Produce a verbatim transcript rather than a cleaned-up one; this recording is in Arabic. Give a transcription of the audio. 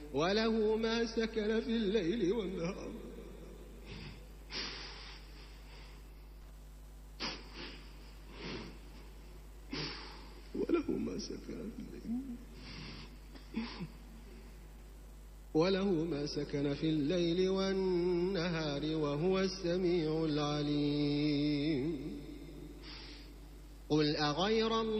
وله ما سكن في الليل والنهار وله ما سكن في الليل وله ما سكن في الليل والنهار وهو السميع العليم. قل أغير الله